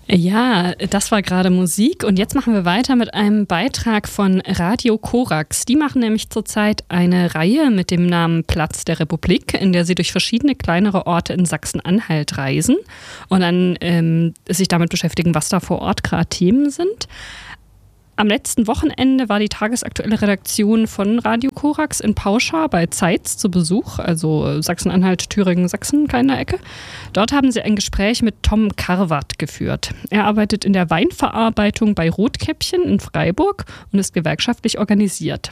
Ja, das war gerade Musik und jetzt machen wir weiter mit einem Beitrag von Radio Korax. Die machen nämlich zurzeit eine Reihe mit dem Namen Platz der Republik, in der sie durch verschiedene kleinere Orte in Sachsen-Anhalt reisen und dann sich damit beschäftigen, was da vor Ort gerade Themen sind. Am letzten Wochenende war die tagesaktuelle Redaktion von Radio Korax in Pauschar bei Zeitz zu Besuch, also Sachsen-Anhalt, Thüringen, Sachsen, kleine Ecke. Dort haben sie ein Gespräch mit Tom Karwart geführt. Er arbeitet in der Weinverarbeitung bei Rotkäppchen in Freiburg und ist gewerkschaftlich organisiert.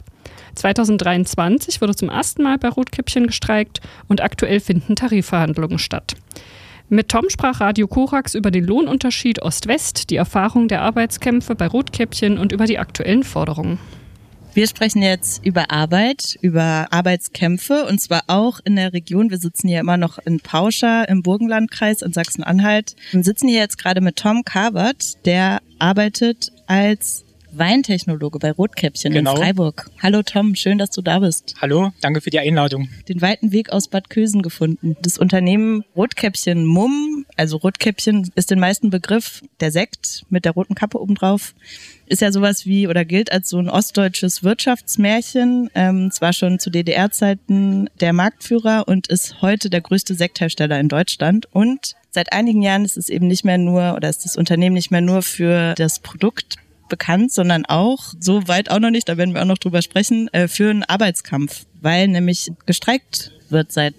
2023 wurde zum ersten Mal bei Rotkäppchen gestreikt und aktuell finden Tarifverhandlungen statt. Mit Tom sprach Radio Korax über den Lohnunterschied Ost-West, die Erfahrung der Arbeitskämpfe bei Rotkäppchen und über die aktuellen Forderungen. Wir sprechen jetzt über Arbeit, über Arbeitskämpfe und zwar auch in der Region. Wir sitzen hier immer noch in Pauschar im Burgenlandkreis in Sachsen-Anhalt. Wir sitzen hier jetzt gerade mit Tom Karwart, der arbeitet als Weintechnologe bei Rotkäppchen in Freiburg. Hallo Tom, schön, dass du da bist. Hallo, danke für die Einladung. Den weiten Weg aus Bad Kösen gefunden. Das Unternehmen Rotkäppchen Mumm, also Rotkäppchen ist den meisten Begriff, der Sekt mit der roten Kappe obendrauf, ist ja sowas wie oder gilt als so ein ostdeutsches Wirtschaftsmärchen. Es war schon zu DDR-Zeiten der Marktführer und ist heute der größte Sekthersteller in Deutschland. Und seit einigen Jahren ist es eben nicht mehr nur, oder ist das Unternehmen nicht mehr nur für das Produkt bekannt, sondern auch, so weit auch noch nicht, da werden wir auch noch drüber sprechen, für einen Arbeitskampf, weil nämlich gestreikt wird seit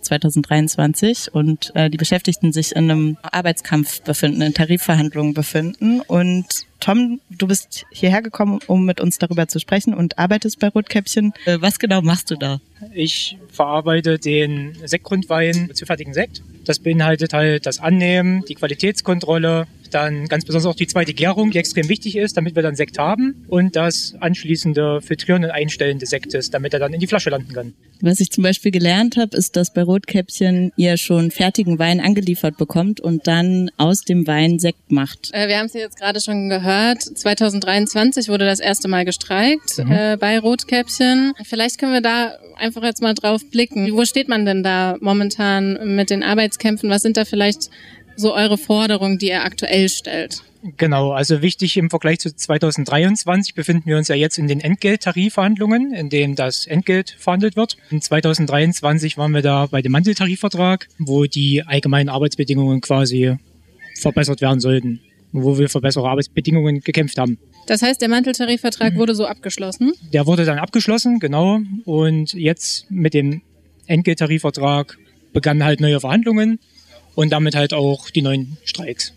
2023 und die Beschäftigten sich in einem Arbeitskampf befinden, in Tarifverhandlungen befinden. Und Tom, du bist hierher gekommen, um mit uns darüber zu sprechen und arbeitest bei Rotkäppchen. Was genau machst du da? Ich verarbeite den Sektgrundwein zu fertigen Sekt. Das beinhaltet halt das Annehmen, die Qualitätskontrolle, dann ganz besonders auch die zweite Gärung, die extrem wichtig ist, damit wir dann Sekt haben und das anschließende Filtrieren und Einstellen des Sektes, damit er dann in die Flasche landen kann. Was ich zum Beispiel gelernt habe, ist, dass bei Rotkäppchen ihr schon fertigen Wein angeliefert bekommt und dann aus dem Wein Sekt macht. Wir haben es jetzt gerade schon gehört, 2023 wurde das erste Mal gestreikt bei Rotkäppchen. Vielleicht können wir da einfach jetzt mal drauf blicken. Wo steht man denn da momentan mit den Arbeitskämpfen? Was sind da vielleicht so eure Forderungen, die ihr aktuell stellt? Genau, also wichtig im Vergleich zu 2023 befinden wir uns ja jetzt in den Entgelttarifverhandlungen, in denen das Entgelt verhandelt wird. In 2023 waren wir da bei dem Manteltarifvertrag, wo die allgemeinen Arbeitsbedingungen quasi verbessert werden sollten, wo wir für bessere Arbeitsbedingungen gekämpft haben. Das heißt, der Manteltarifvertrag wurde so abgeschlossen? Der wurde dann abgeschlossen, genau. Und jetzt mit dem Entgelttarifvertrag begannen halt neue Verhandlungen und damit halt auch die neuen Streiks.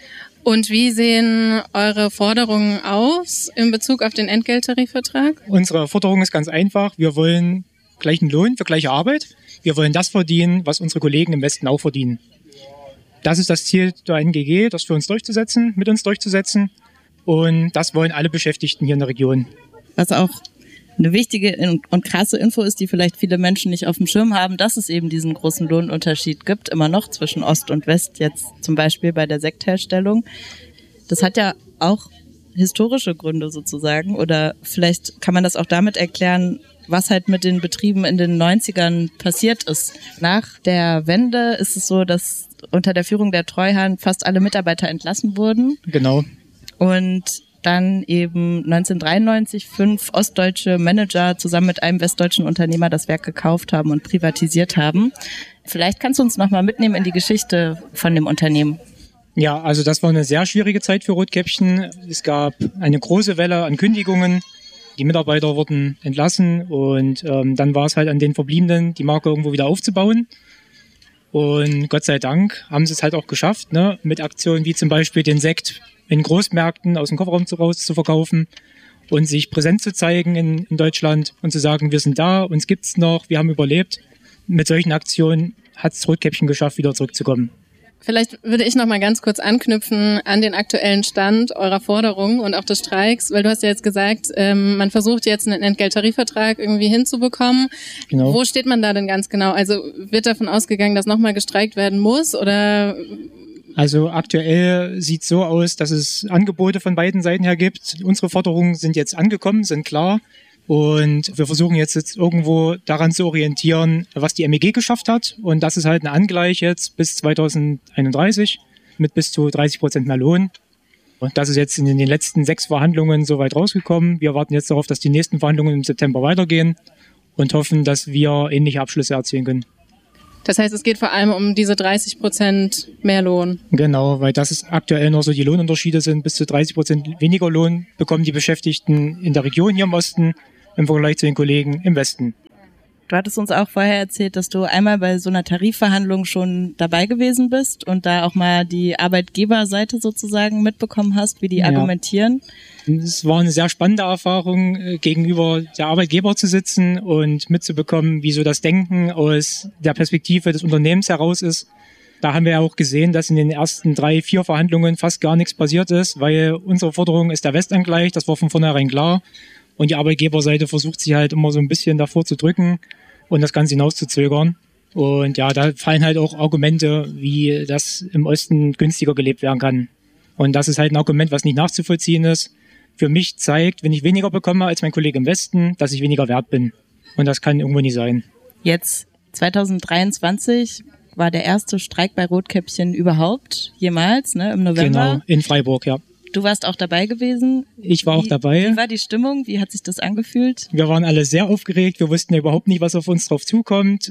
Und wie sehen eure Forderungen aus in Bezug auf den Entgelttarifvertrag? Unsere Forderung ist ganz einfach. Wir wollen gleichen Lohn für gleiche Arbeit. Wir wollen das verdienen, was unsere Kollegen im Westen auch verdienen. Das ist das Ziel der NGG, das für uns durchzusetzen, mit uns durchzusetzen. Und das wollen alle Beschäftigten hier in der Region. Was auch eine wichtige und krasse Info ist, die vielleicht viele Menschen nicht auf dem Schirm haben, dass es eben diesen großen Lohnunterschied gibt, immer noch zwischen Ost und West, jetzt zum Beispiel bei der Sektherstellung. Das hat ja auch historische Gründe sozusagen, oder vielleicht kann man das auch damit erklären, was halt mit den Betrieben in den 90ern passiert ist. Nach der Wende ist es so, dass unter der Führung der Treuhand fast alle Mitarbeiter entlassen wurden. Genau. Und dann eben 1993 5 ostdeutsche Manager zusammen mit einem westdeutschen Unternehmer das Werk gekauft haben und privatisiert haben. Vielleicht kannst du uns noch mal mitnehmen in die Geschichte von dem Unternehmen. Ja, also das war eine sehr schwierige Zeit für Rotkäppchen. Es gab eine große Welle an Kündigungen. Die Mitarbeiter wurden entlassen und dann war es halt an den Verbliebenen, die Marke irgendwo wieder aufzubauen. Und Gott sei Dank haben sie es halt auch geschafft, ne? Mit Aktionen wie zum Beispiel den Sekt in Großmärkten aus dem Kofferraum raus zu verkaufen und sich präsent zu zeigen in Deutschland und zu sagen, wir sind da, uns gibt's noch, wir haben überlebt. Mit solchen Aktionen hat es Rotkäppchen geschafft, wieder zurückzukommen. Vielleicht würde ich noch mal ganz kurz anknüpfen an den aktuellen Stand eurer Forderungen und auch des Streiks, weil du hast ja jetzt gesagt, man versucht jetzt einen Entgelttarifvertrag irgendwie hinzubekommen. Genau. Wo steht man da denn ganz genau? Also wird davon ausgegangen, dass nochmal gestreikt werden muss oder? Also aktuell sieht es so aus, dass es Angebote von beiden Seiten her gibt. Unsere Forderungen sind jetzt angekommen, sind klar. Und wir versuchen jetzt irgendwo daran zu orientieren, was die MEG geschafft hat. Und das ist halt ein Angleich jetzt bis 2031 mit bis zu 30% mehr Lohn. Und das ist jetzt in den letzten 6 Verhandlungen soweit rausgekommen. Wir warten jetzt darauf, dass die nächsten Verhandlungen im September weitergehen und hoffen, dass wir ähnliche Abschlüsse erzielen können. Das heißt, es geht vor allem um diese 30% mehr Lohn. Genau, weil das ist aktuell noch so die Lohnunterschiede sind. Bis zu 30% weniger Lohn bekommen die Beschäftigten in der Region hier im Osten im Vergleich zu den Kollegen im Westen. Du hattest uns auch vorher erzählt, dass du einmal bei so einer Tarifverhandlung schon dabei gewesen bist und da auch mal die Arbeitgeberseite sozusagen mitbekommen hast, wie die argumentieren. Es war eine sehr spannende Erfahrung, gegenüber der Arbeitgeber zu sitzen und mitzubekommen, wie so das Denken aus der Perspektive des Unternehmens heraus ist. Da haben wir ja auch gesehen, dass in den ersten 3, 4 Verhandlungen fast gar nichts passiert ist, weil unsere Forderung ist der Westangleich, das war von vornherein klar. Und die Arbeitgeberseite versucht sich halt immer so ein bisschen davor zu drücken und das Ganze hinauszuzögern. Und ja, da fallen halt auch Argumente, wie das im Osten günstiger gelebt werden kann. Und das ist halt ein Argument, was nicht nachzuvollziehen ist. Für mich zeigt, wenn ich weniger bekomme als mein Kollege im Westen, dass ich weniger wert bin. Und das kann irgendwo nicht sein. Jetzt 2023 war der erste Streik bei Rotkäppchen überhaupt jemals, ne, im November. Genau, in Freiburg, ja. Du warst auch dabei gewesen. Ich war auch dabei. Wie war die Stimmung? Wie hat sich das angefühlt? Wir waren alle sehr aufgeregt. Wir wussten ja überhaupt nicht, was auf uns drauf zukommt.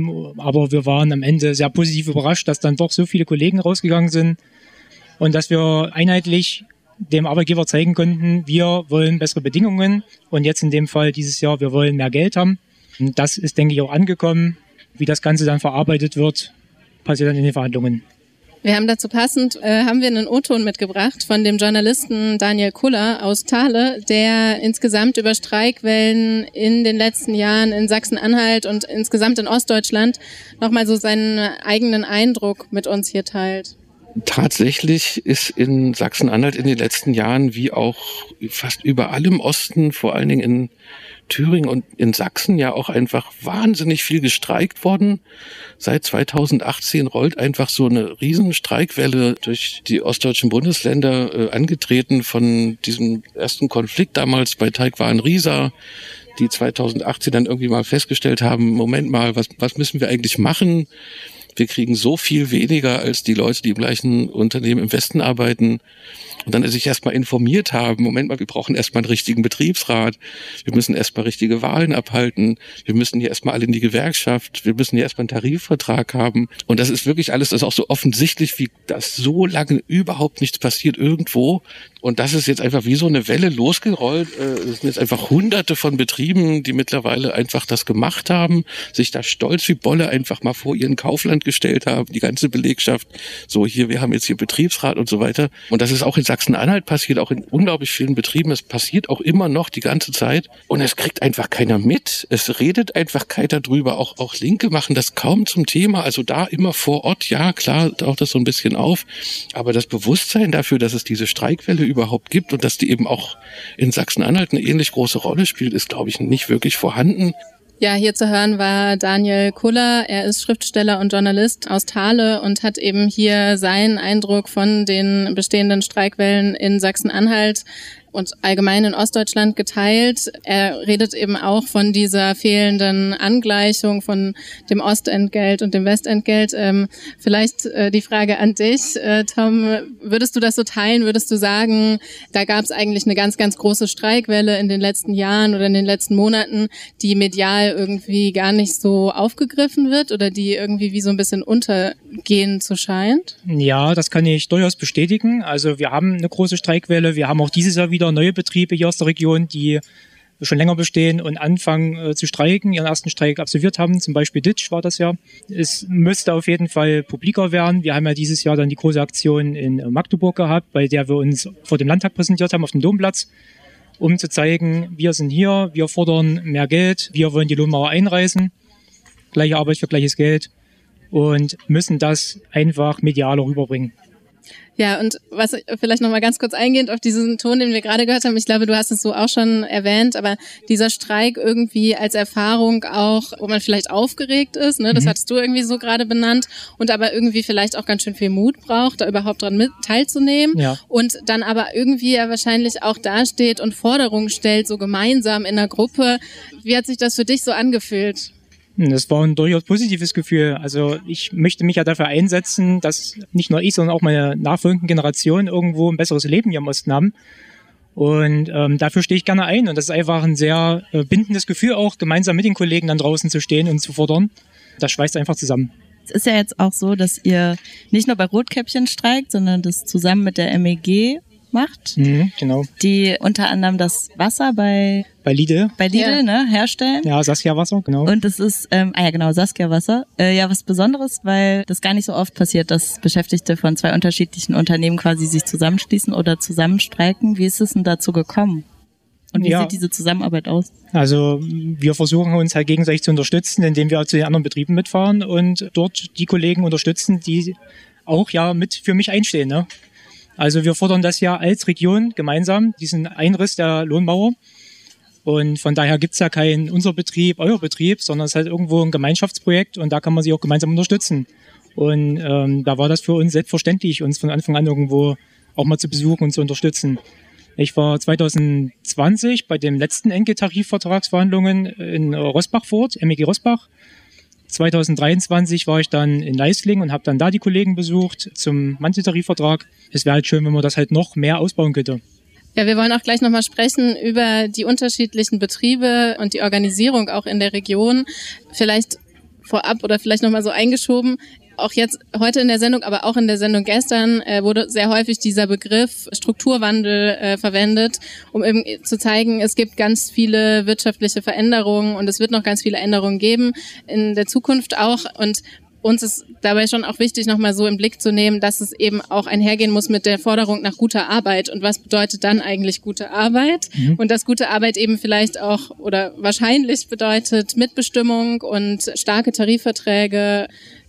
Aber wir waren am Ende sehr positiv überrascht, dass dann doch so viele Kollegen rausgegangen sind und dass wir einheitlich dem Arbeitgeber zeigen konnten, wir wollen bessere Bedingungen und jetzt in dem Fall dieses Jahr, wir wollen mehr Geld haben. Und das ist, denke ich, auch angekommen. Wie das Ganze dann verarbeitet wird, passiert dann in den Verhandlungen. Wir haben dazu passend, haben wir einen O-Ton mitgebracht von dem Journalisten Daniel Kuller aus Thale, der insgesamt über Streikwellen in den letzten Jahren in Sachsen-Anhalt und insgesamt in Ostdeutschland nochmal so seinen eigenen Eindruck mit uns hier teilt. Tatsächlich ist in Sachsen-Anhalt in den letzten Jahren, wie auch fast überall im Osten, vor allen Dingen in Thüringen und in Sachsen ja auch einfach wahnsinnig viel gestreikt worden. Seit 2018 rollt einfach so eine riesen Streikwelle durch die ostdeutschen Bundesländer, angetreten von diesem ersten Konflikt damals bei Teigwaren-Riesa, die 2018 dann irgendwie mal festgestellt haben, Moment mal, was müssen wir eigentlich machen? Wir kriegen so viel weniger als die Leute, die im gleichen Unternehmen im Westen arbeiten. Und dann sich erstmal informiert haben, Moment mal, wir brauchen erstmal einen richtigen Betriebsrat, wir müssen erstmal richtige Wahlen abhalten, wir müssen hier erstmal alle in die Gewerkschaft, wir müssen hier erstmal einen Tarifvertrag haben. Und das ist wirklich alles, das ist auch so offensichtlich, wie das so lange überhaupt nichts passiert irgendwo. Und das ist jetzt einfach wie so eine Welle losgerollt. Es sind jetzt einfach Hunderte von Betrieben, die mittlerweile einfach das gemacht haben, sich da stolz wie Bolle einfach mal vor ihren Kaufland gestellt haben, die ganze Belegschaft. So hier, wir haben jetzt hier Betriebsrat und so weiter. Und das ist auch in Sachsen-Anhalt passiert, auch in unglaublich vielen Betrieben. Es passiert auch immer noch die ganze Zeit. Und es kriegt einfach keiner mit. Es redet einfach keiner drüber. Auch Linke machen das kaum zum Thema. Also da immer vor Ort, ja klar, taucht das so ein bisschen auf. Aber das Bewusstsein dafür, dass es diese Streikwelle überhaupt gibt und dass die eben auch in Sachsen-Anhalt eine ähnlich große Rolle spielt, ist, glaube ich, nicht wirklich vorhanden. Ja, hier zu hören war Daniel Kuller. Er ist Schriftsteller und Journalist aus Thale und hat eben hier seinen Eindruck von den bestehenden Streikwellen in Sachsen-Anhalt und allgemein in Ostdeutschland geteilt. Er redet eben auch von dieser fehlenden Angleichung von dem Ostentgelt und dem Westentgelt. Vielleicht die Frage an dich, Tom, würdest du das so teilen? Würdest du sagen, da gab es eigentlich eine ganz, ganz große Streikwelle in den letzten Jahren oder in den letzten Monaten, die medial irgendwie gar nicht so aufgegriffen wird oder die irgendwie wie so ein bisschen untergehen zu scheint? Ja, das kann ich durchaus bestätigen. Also wir haben eine große Streikwelle. Wir haben auch dieses Jahr wieder neue Betriebe hier aus der Region, die schon länger bestehen und anfangen zu streiken, ihren ersten Streik absolviert haben. Zum Beispiel Ditsch war das ja. Es müsste auf jeden Fall publiker werden. Wir haben ja dieses Jahr dann die große Aktion in Magdeburg gehabt, bei der wir uns vor dem Landtag präsentiert haben auf dem Domplatz, um zu zeigen, wir sind hier, wir fordern mehr Geld, wir wollen die Lohnmauer einreißen, gleiche Arbeit für gleiches Geld und müssen das einfach medial rüberbringen. Ja, und was vielleicht nochmal ganz kurz eingehend auf diesen Ton, den wir gerade gehört haben, ich glaube, du hast es so auch schon erwähnt, aber dieser Streik irgendwie als Erfahrung auch, wo man vielleicht aufgeregt ist, ne, das hattest du irgendwie so gerade benannt, und aber irgendwie vielleicht auch ganz schön viel Mut braucht, da überhaupt dran mit teilzunehmen, ja. Und dann aber irgendwie ja wahrscheinlich auch dasteht und Forderungen stellt, so gemeinsam in einer Gruppe. Wie hat sich das für dich so angefühlt? Das war ein durchaus positives Gefühl. Also ich möchte mich ja dafür einsetzen, dass nicht nur ich, sondern auch meine nachfolgenden Generationen irgendwo ein besseres Leben hier im Osten haben. Und dafür stehe ich gerne ein. Und das ist einfach ein sehr bindendes Gefühl auch, gemeinsam mit den Kollegen dann draußen zu stehen und zu fordern. Das schweißt einfach zusammen. Es ist ja jetzt auch so, dass ihr nicht nur bei Rotkäppchen streikt, sondern das zusammen mit der MEG macht, genau. Die unter anderem das Wasser bei Lidl, ja. Herstellen. Ja, Saskia Wasser, genau. Und es ist, Saskia Wasser. Ja, was Besonderes, weil das gar nicht so oft passiert, dass Beschäftigte von zwei unterschiedlichen Unternehmen quasi sich zusammenschließen oder zusammenstreiken. Wie ist es denn dazu gekommen? Und wie sieht diese Zusammenarbeit aus? Also wir versuchen uns halt gegenseitig zu unterstützen, indem wir zu den anderen Betrieben mitfahren und dort die Kollegen unterstützen, die auch ja mit für mich einstehen, ne? Also wir fordern das ja als Region gemeinsam, diesen Einriss der Lohnmauer. Und von daher gibt's ja kein unser Betrieb, euer Betrieb, sondern es ist halt irgendwo ein Gemeinschaftsprojekt und da kann man sich auch gemeinsam unterstützen. Und da war das für uns selbstverständlich, uns von Anfang an irgendwo auch mal zu besuchen und zu unterstützen. Ich war 2020 bei dem letzten Enkeltarifvertragsverhandlungen in Roßbach vor Ort, MEG Roßbach. 2023 war ich dann in Leisling und habe dann da die Kollegen besucht zum Manteltarifvertrag. Es wäre halt schön, wenn man das halt noch mehr ausbauen könnte. Ja, wir wollen auch gleich nochmal sprechen über die unterschiedlichen Betriebe und die Organisierung auch in der Region. Vielleicht vorab oder vielleicht nochmal so eingeschoben. Auch jetzt heute in der Sendung, aber auch in der Sendung gestern wurde sehr häufig dieser Begriff Strukturwandel verwendet, um eben zu zeigen, es gibt ganz viele wirtschaftliche Veränderungen und es wird noch ganz viele Änderungen geben in der Zukunft auch. Und uns ist dabei schon auch wichtig, nochmal so im Blick zu nehmen, dass es eben auch einhergehen muss mit der Forderung nach guter Arbeit. Und was bedeutet dann eigentlich gute Arbeit? Und dass gute Arbeit eben vielleicht auch oder wahrscheinlich bedeutet Mitbestimmung und starke Tarifverträge,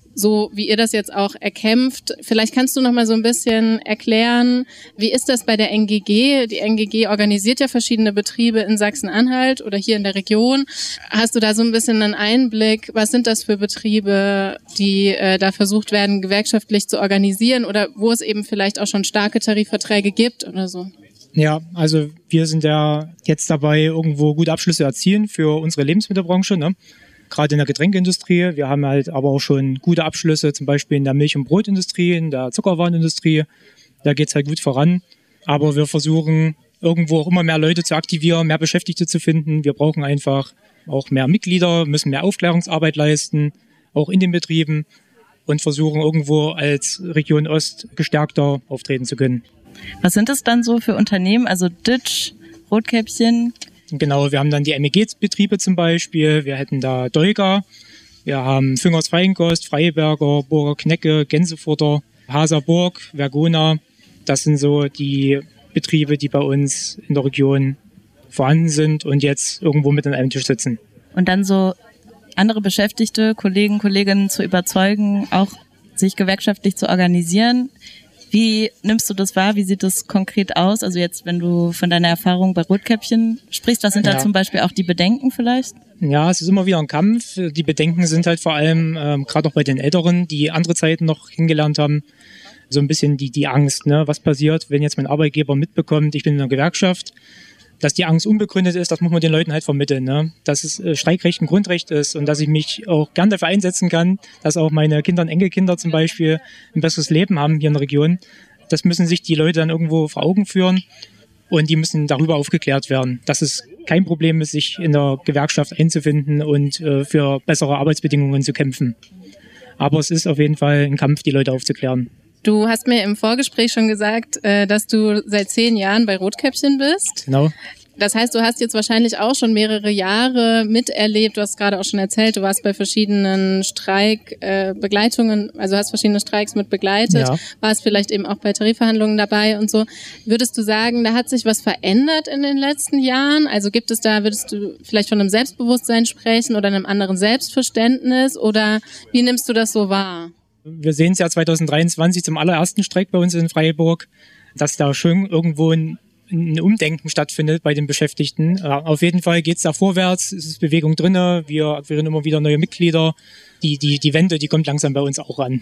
so wie ihr das jetzt auch erkämpft. Vielleicht kannst du noch mal so ein bisschen erklären, wie ist das bei der NGG? Die NGG organisiert ja verschiedene Betriebe in Sachsen-Anhalt oder hier in der Region. Hast du da so ein bisschen einen Einblick? Was sind das für Betriebe, die da versucht werden, gewerkschaftlich zu organisieren oder wo es eben vielleicht auch schon starke Tarifverträge gibt oder so? Ja, also wir sind ja jetzt dabei, irgendwo gute Abschlüsse erzielen für unsere Lebensmittelbranche, ne? Gerade in der Getränkeindustrie. Wir haben halt aber auch schon gute Abschlüsse, zum Beispiel in der Milch- und Brotindustrie, in der Zuckerwarenindustrie. Da geht's halt gut voran. Aber wir versuchen irgendwo auch immer mehr Leute zu aktivieren, mehr Beschäftigte zu finden. Wir brauchen einfach auch mehr Mitglieder, müssen mehr Aufklärungsarbeit leisten, auch in den Betrieben und versuchen irgendwo als Region Ost gestärkter auftreten zu können. Was sind das dann so für Unternehmen? Also Ditsch, Rotkäppchen? Genau, wir haben dann die MEG-Betriebe zum Beispiel, wir hätten da Dolga, wir haben Füngers Feinkost, Freiberger, Burger Knecke, Gänsefutter, Haserburg, Vergona. Das sind so die Betriebe, die bei uns in der Region vorhanden sind und jetzt irgendwo mit an einem Tisch sitzen. Und dann so andere Beschäftigte, Kollegen, Kolleginnen zu überzeugen, auch sich gewerkschaftlich zu organisieren. Wie nimmst du das wahr? Wie sieht das konkret aus? Also jetzt, wenn du von deiner Erfahrung bei Rotkäppchen sprichst, was sind da zum Beispiel auch die Bedenken vielleicht? Ja, es ist immer wieder ein Kampf. Die Bedenken sind halt vor allem, gerade auch bei den Älteren, die andere Zeiten noch kennengelernt haben, so ein bisschen die Angst, ne? Was passiert, wenn jetzt mein Arbeitgeber mitbekommt, ich bin in einer Gewerkschaft, dass die Angst unbegründet ist, das muss man den Leuten halt vermitteln, ne? Dass es Streikrecht ein Grundrecht ist und dass ich mich auch gern dafür einsetzen kann, dass auch meine Kinder und Enkelkinder zum Beispiel ein besseres Leben haben hier in der Region. Das müssen sich die Leute dann irgendwo vor Augen führen und die müssen darüber aufgeklärt werden, dass es kein Problem ist, sich in der Gewerkschaft einzufinden und für bessere Arbeitsbedingungen zu kämpfen. Aber es ist auf jeden Fall ein Kampf, die Leute aufzuklären. Du hast mir im Vorgespräch schon gesagt, dass du seit 10 Jahren bei Rotkäppchen bist. Genau. Das heißt, du hast jetzt wahrscheinlich auch schon mehrere Jahre miterlebt. Du hast gerade auch schon erzählt, du warst bei verschiedenen Streikbegleitungen, also hast verschiedene Streiks mit begleitet, warst vielleicht eben auch bei Tarifverhandlungen dabei und so. Würdest du sagen, da hat sich was verändert in den letzten Jahren? Also gibt es da, würdest du vielleicht von einem Selbstbewusstsein sprechen oder einem anderen Selbstverständnis oder wie nimmst du das so wahr? Wir sehen es ja 2023 zum allerersten Streik bei uns in Freiburg, dass da schon irgendwo ein Umdenken stattfindet bei den Beschäftigten. Auf jeden Fall geht's da vorwärts, es ist Bewegung drinne, wir akquirieren immer wieder neue Mitglieder. Die Wende, die kommt langsam bei uns auch an.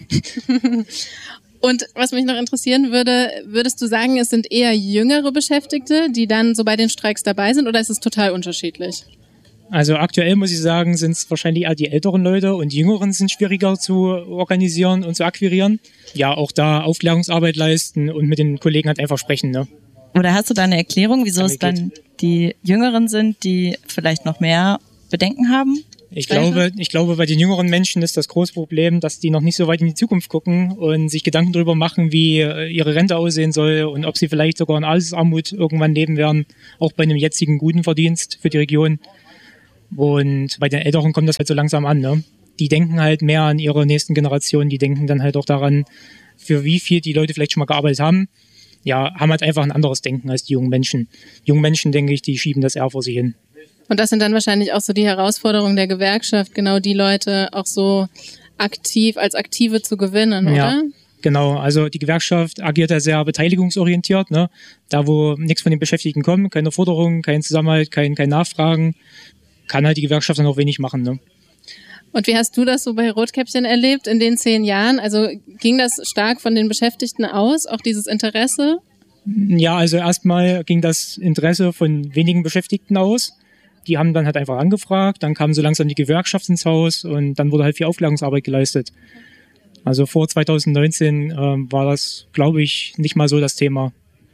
Und was mich noch interessieren würde, würdest du sagen, es sind eher jüngere Beschäftigte, die dann so bei den Streiks dabei sind oder ist es total unterschiedlich? Also aktuell muss ich sagen, sind es wahrscheinlich eher die älteren Leute und die Jüngeren sind schwieriger zu organisieren und zu akquirieren. Ja, auch da Aufklärungsarbeit leisten und mit den Kollegen halt einfach sprechen, ne? Oder hast du da eine Erklärung, wieso es dann die Jüngeren sind, die vielleicht noch mehr Bedenken haben? Ich glaube, bei den jüngeren Menschen ist das große Problem, dass die noch nicht so weit in die Zukunft gucken und sich Gedanken darüber machen, wie ihre Rente aussehen soll und ob sie vielleicht sogar in Altersarmut irgendwann leben werden, auch bei einem jetzigen guten Verdienst für die Region. Und bei den Älteren kommt das halt so langsam an, ne? Die denken halt mehr an ihre nächsten Generationen, die denken dann halt auch daran, für wie viel die Leute vielleicht schon mal gearbeitet haben. Ja, haben halt einfach ein anderes Denken als die jungen Menschen. Jungen Menschen, denke ich, die schieben das eher vor sich hin. Und das sind dann wahrscheinlich auch so die Herausforderungen der Gewerkschaft, genau die Leute auch so als Aktive zu gewinnen, oder? Ja, genau. Also die Gewerkschaft agiert ja sehr beteiligungsorientiert, ne? Da, wo nichts von den Beschäftigten kommt, keine Forderungen, kein Zusammenhalt, kein Nachfragen, kann halt die Gewerkschaft dann auch wenig machen, ne? Und wie hast du das so bei Rotkäppchen erlebt in den 10 Jahren? Also ging das stark von den Beschäftigten aus, auch dieses Interesse? Ja, also erstmal ging das Interesse von wenigen Beschäftigten aus. Die haben dann halt einfach angefragt, dann kam so langsam die Gewerkschaft ins Haus und dann wurde halt viel Aufklärungsarbeit geleistet. Also vor 2019 war das, glaube ich, nicht mal so das Thema.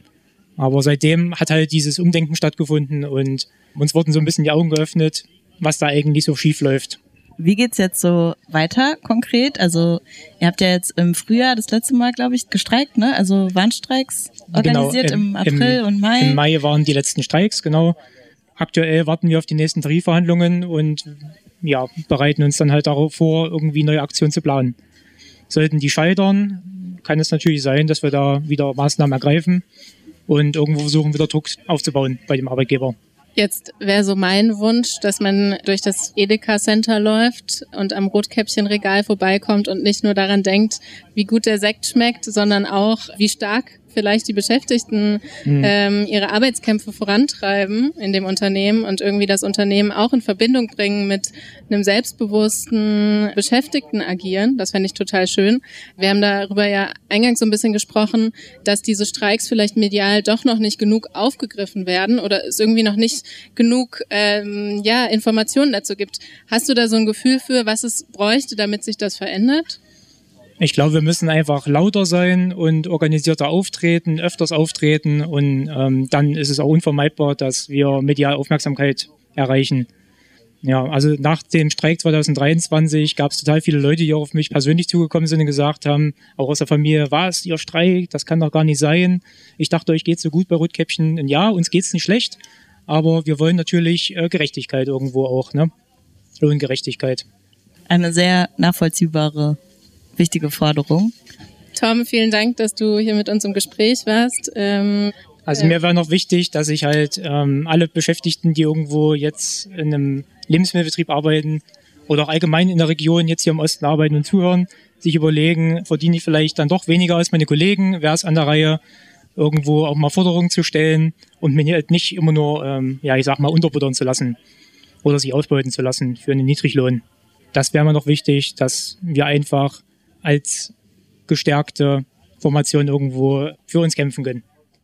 Aber seitdem hat halt dieses Umdenken stattgefunden und uns wurden so ein bisschen die Augen geöffnet, was da eigentlich so schief läuft. Wie geht's jetzt so weiter konkret? Also ihr habt ja jetzt im Frühjahr das letzte Mal, glaube ich, gestreikt, ne? Also Warnstreiks organisiert, genau, im April und Mai. Im Mai waren die letzten Streiks, genau. Aktuell warten wir auf die nächsten Tarifverhandlungen und ja, bereiten uns dann halt darauf vor, irgendwie neue Aktionen zu planen. Sollten die scheitern, kann es natürlich sein, dass wir da wieder Maßnahmen ergreifen und irgendwo versuchen, wieder Druck aufzubauen bei dem Arbeitgeber. Jetzt wäre so mein Wunsch, dass man durch das Edeka-Center läuft und am Rotkäppchen-Regal vorbeikommt und nicht nur daran denkt, wie gut der Sekt schmeckt, sondern auch, wie stark vielleicht die Beschäftigten ihre Arbeitskämpfe vorantreiben in dem Unternehmen und irgendwie das Unternehmen auch in Verbindung bringen mit einem selbstbewussten Beschäftigten agieren. Das fände ich total schön. Wir haben darüber ja eingangs so ein bisschen gesprochen, dass diese Streiks vielleicht medial doch noch nicht genug aufgegriffen werden oder es irgendwie noch nicht genug Informationen dazu gibt. Hast du da so ein Gefühl für, was es bräuchte, damit sich das verändert? Ich glaube, wir müssen einfach lauter sein und organisierter auftreten, öfters auftreten und dann ist es auch unvermeidbar, dass wir medial Aufmerksamkeit erreichen. Ja, also nach dem Streik 2023 gab es total viele Leute, die auch auf mich persönlich zugekommen sind und gesagt haben, auch aus der Familie, was, ihr Streik, das kann doch gar nicht sein. Ich dachte, euch geht's so gut bei Rotkäppchen. Und ja, uns geht's nicht schlecht, aber wir wollen natürlich Gerechtigkeit irgendwo auch, ne? Lohngerechtigkeit. Eine sehr nachvollziehbare, wichtige Forderung. Tom, vielen Dank, dass du hier mit uns im Gespräch warst. Also mir war noch wichtig, dass ich halt alle Beschäftigten, die irgendwo jetzt in einem Lebensmittelbetrieb arbeiten oder auch allgemein in der Region jetzt hier im Osten arbeiten und zuhören, sich überlegen, verdiene ich vielleicht dann doch weniger als meine Kollegen, wäre es an der Reihe, irgendwo auch mal Forderungen zu stellen und mir halt nicht immer nur, unterbuttern zu lassen oder sich ausbeuten zu lassen für einen Niedriglohn. Das wäre mir noch wichtig, dass wir einfach als gestärkte Formation irgendwo für uns kämpfen können.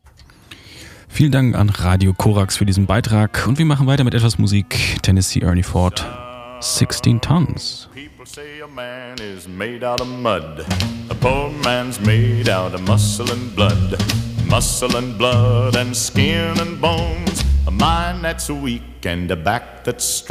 Vielen Dank an Radio Korax für diesen Beitrag und wir machen weiter mit etwas Musik. Tennessee Ernie Ford, 16 Tons. People say a man is made out of mud. A poor man's made out of muscle and blood. Muscle and blood and skin and bones. A mind that's weak and a back that's strong.